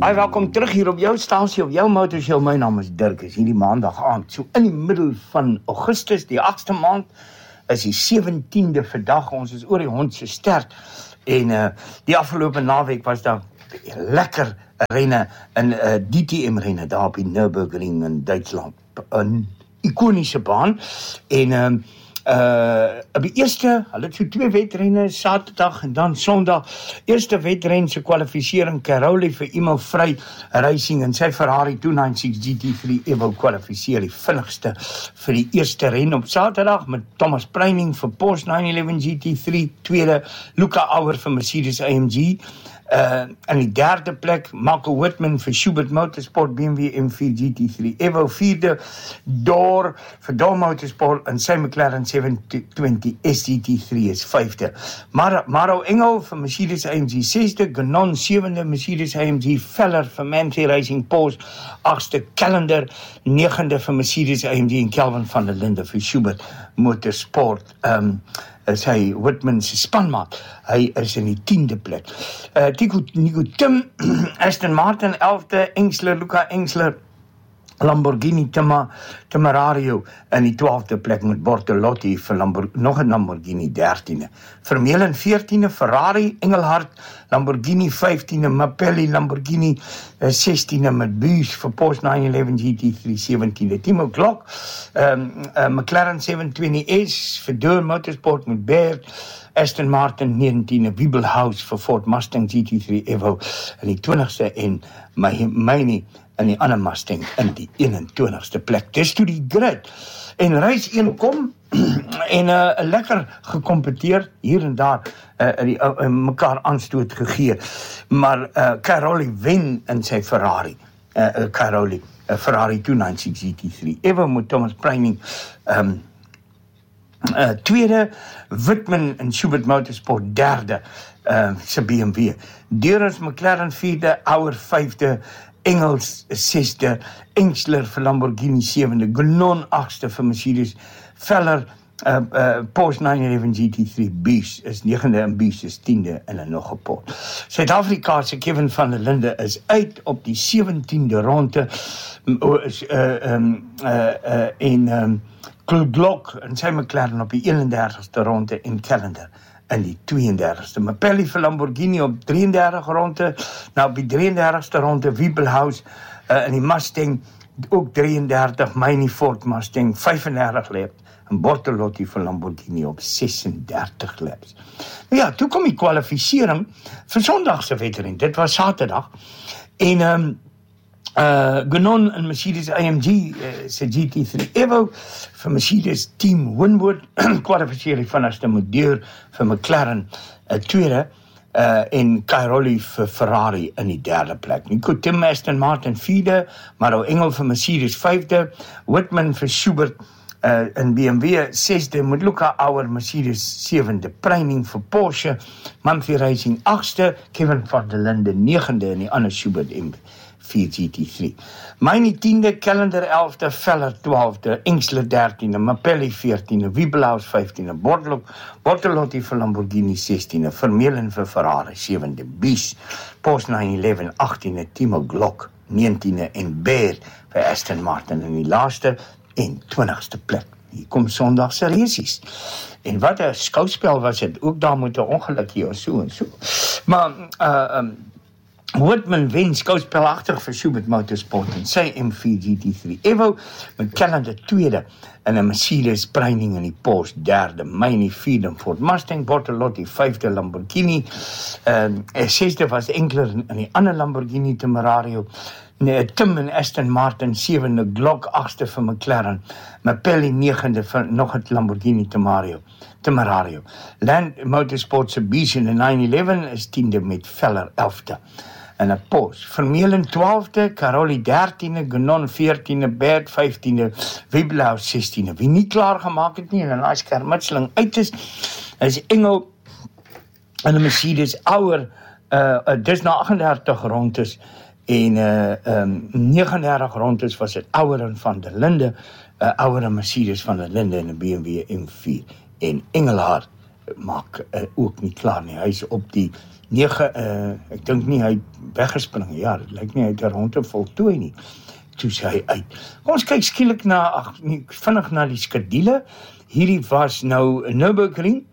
Hi, welkom terug hier op jou stasie, op jou motorshow. My naam is Dirk, is hierdie maandag aand. So in die middel van Augustus, die 8ste maand, is die 17de vandag. Ons is oor die hond se stert. En die afgelope naweek was daar lekker renne, in DTM renne, daar op die Nürburgring in Duitsland. 'n ikoniese baan. En op die eerste, hulle het so 2 wedrenne, Saterdag en dan Sondag. Eerste wedren se kwalifisering, Cairoli vir Imo Vry Racing en sy Ferrari 296 GT3 Evo kwalifiseer die vinnigste vir die eerste ren op Saterdag met Thomas Preining vir Porsche 911 GT3, tweede Luca Auer vir Mercedes AMG. In die derde plek, Marco Whitman vir Schubert Motorsport BMW M4 GT3 Evo, vierde Door vir Door Motorsport en sy McLaren 720 SGT3 is vijfde. Maro Engel vir Mercedes AMG sesde, Ganon sewende, Mercedes AMG Veller vir Manthey Racing Porsche achtste, Callender negende vir Mercedes AMG en Kelvin van der Linde vir Schubert Motorsport. Is hy Whitman se spanmaat. Hy is in die 10de plek. Nico Tim, Aston Martin 11de, Engsler, Luca Engsler, Lamborghini Temerario in die 12de plek met Bortolotti vir nog 'n Lamborghini 13de. Vermeulen 14de, Ferrari, Engelhard, Lamborghini 15de, Mappelli, Lamborghini 16de met Busch vir Porsche 911 GT3 17de. Timo Glock, McLaren 720S vir Door Motorsport met Baird, Aston Martin 19de, Wiebelhaus vir Ford Mustang GT3 Evo in die 20ste en Maini in die ander Mustang in die 21ste plek. Dis toe die grid. En race 1 kom en lekker gekompeteer hier en daar mekaar aanstoot gegee. Maar Cairoli wen in sy Ferrari. Cairoli, Ferrari 296 GT3 Evo met Thomas Preining tweede, Whitman en Schubert Motorsport derde, sy BMW. Deurens McLaren vierde, Auer vijfde, Engels sesde, Engsler vir Lamborghini sewende, Ganon achtste vir Mercedes, Veller, Porsche 911 GT3, Busch is negende en Busch is 10de en nog 'n pot. Suid-Afrikaanse Kevin van der Linde is uit op die 17de ronde en Glock en sy McLaren op die 31ste ronde en Callender in die 32ste. Mappelli vir Lamborghini op 33 ronde, nou op die 33ste ronde Wiebelhaus in die Mustang ook 33, Maini Ford Mustang 35 laps en Bortolotti vir Lamborghini op 36 laps. Nou ja, toe kom die kwalifisering vir Sondagse wedren. Dit was Saterdag en Ganon en Mercedes AMG se GT3 Evo vir Mercedes Team Winwood kwalifiseer die vinnigste met Deur vir McLaren tweede en Cairoli vir Ferrari in die derde plek. Nico Tim Aston Martin vierde, Maro Engel vir Mercedes vijfde, Whitman vir Schubert in BMW sesde, met Luca Auer Mercedes sewende, Preining vir Porsche, Manthey Racing achtste, Kevin van der Linde negende en die ander Schubert M4 GT3. Maini 10de, Callender 11de, Veller 12de, Engsler 13de, Mappelli 14de, Wiebelhaus 15de, Bortolotti vir Lamborghini 16de, Vermeulen vir Ferrari 7de, Busch, Porsche 911 18de, Timo Glock 19de en Baird vir Aston Martin in die laaste en 20ste plek. Hier kom Sondag se resies. En wat 'n skouspel was dit, ook daar moet 'n ongeluk hier so en so. Maar Whitman wen skouspelagtig vir Schubert Motorsport en sy M4 GT3 Evo met Callender tweede en 'n Mercedes Preining in die Porsche derde, Maini vierde Ford Mustang, Bortolotti vijfde Lamborghini, sesde was Enkler in die ander Lamborghini Temerario, Tim en Aston Martin sewende, Glock achtste vir McLaren, Mappelli negende vir nog 'n Lamborghini Temerario. Land Motorsport se Busch in die 911 is 10de met Veller 11de. En 'n Porsche. Vermeulen 12de, Cairoli 13de, Ganon 14de, Baird 15de, Wiebelhaus 16de. Wie nie klaar gemaak het nie en as skermutseling uit is Engel en 'n Mercedes Auer, dis na 38 rondes en 39 rondes was dit Auer en van der Linde, Auer en Mercedes van der Linde en 'n BMW M4 en Engelhard maak ook nie klaar nie. Hy is op die 9, ek dink nie, hy weggespring. Ja, dit lyk nie hy het 'n ronde voltooi nie. Toe sê hy uit. Kom ons kyk skielik vinnig na die skedule. Hierdie was nou Nürburgring.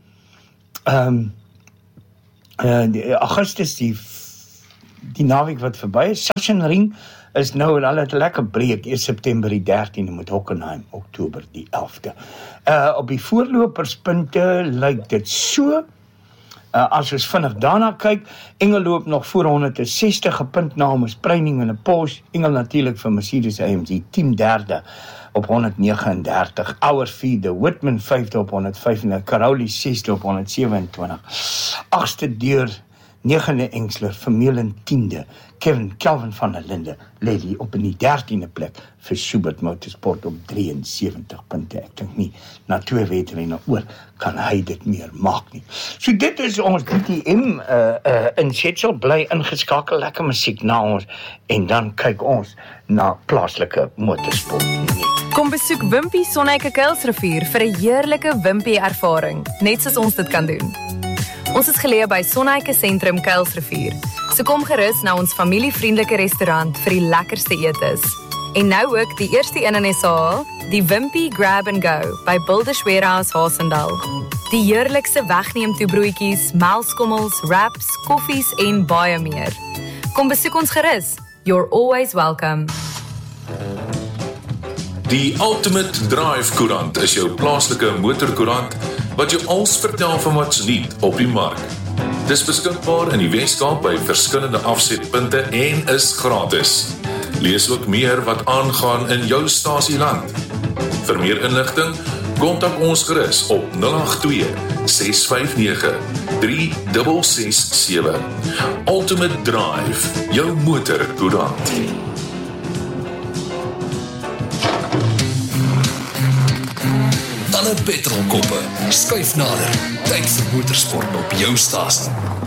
Augustus die naweek wat verby is. Sachsenring is nou en hulle het 'n lekker breek, eers September die 13de met Hockenheim, Oktober die 11de. Op die voorloperspunte lyk dit so. As ons vinnig daarna kyk, Engel loop nog voor 160 punt namens Preining en 'n Porsche. Engel natuurlik vir Mercedes AMG, team derde op 139, Auer vierde, Whitman vyfde op 105, Caroli sesde op 127, agste deur 9de Engsler, Vermeulen 10de, Kelvin van der Linde lê die op in die 13de plek vir Schubert Motorsport op 73 punte. Ek dink nie, na 2 wedrenne oor kan hy dit meer maak nie. So dit is ons DTM insetsel, bly ingeskakel, lekker musiek na ons, en dan kyk ons na plaaslike motorsport. Kom besoek Wimpy Sonneike Kuilsrivier vir 'n heerlike Wimpy ervaring, net soos ons dit kan doen. Ons is geleë by Sonneike Sentrum Kuilsrivier, so kom gerus na ons familievriendelike restaurant vir die lekkerste etes. En nou ook die eerste een in SA, die Wimpy Grab and Go by Builders Warehouse Haasendal. Die heerlikste wegneemtoebroodjies, melkskommels, wraps, koffies en baie meer. Kom besoek ons gerus. You're always welcome. Die Ultimate Drive Koerant is jou plaaslike motorkoerant wat jou alles vertel van wat's nuut op die mark. Dis beskikbaar in die Weskaap by verskillende afsetpunte en is gratis. Lees ook meer wat aangaan in jou stasieland. Vir meer inligting, kontak ons gerus op 082 659 3667. Ultimate Drive, jou motorkoerant. Alle petrolkoppe, skuif nader. Tyd vir motorsport op jou stasie.